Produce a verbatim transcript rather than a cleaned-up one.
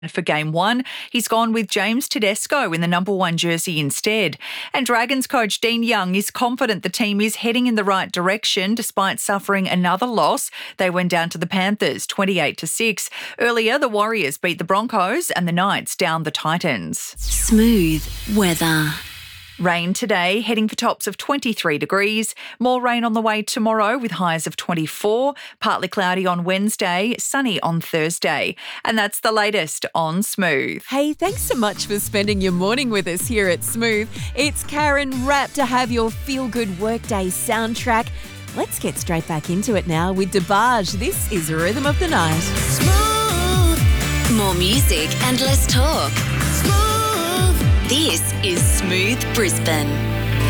For game one, he's gone with James Tedesco in the number one jersey instead. And Dragons coach Dean Young is confident the team is heading in the right direction despite suffering another loss. They went down to the Panthers twenty-eight to six. Earlier, the Warriors beat the Broncos and the Knights down the Titans. Smooth weather. Rain today, heading for tops of twenty-three degrees. More rain on the way tomorrow with highs of twenty-four. Partly cloudy on Wednesday, sunny on Thursday. And that's the latest on Smooth. Hey, thanks so much for spending your morning with us here at Smooth. It's Karen Rapp to have your feel-good workday soundtrack. Let's get straight back into it now with DeBarge. This is Rhythm of the Night. Smooth. More music and less talk. Smooth. This is Smooth Brisbane.